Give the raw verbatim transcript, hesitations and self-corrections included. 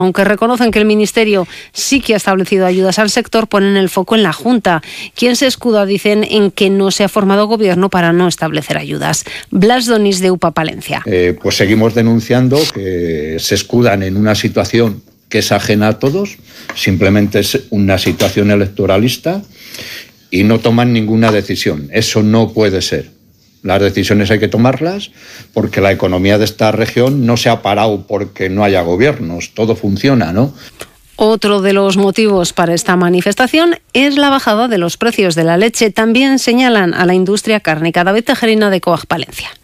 Aunque reconocen que el Ministerio sí que ha establecido ayudas al sector, ponen el foco en la Junta, quien se escuda, dicen, en que no se ha formado gobierno para no establecer ayudas. Blas Donís, de U P A Palencia. Eh, pues seguimos denunciando que se escudan en una situación que es ajena a todos, simplemente es una situación electoralista y no toman ninguna decisión. Eso no puede ser. Las decisiones hay que tomarlas porque la economía de esta región no se ha parado porque no haya gobiernos, todo funciona, ¿no? Otro de los motivos para esta manifestación es la bajada de los precios de la leche. También señalan a la industria cárnica. David Tejerina, de Coag Palencia.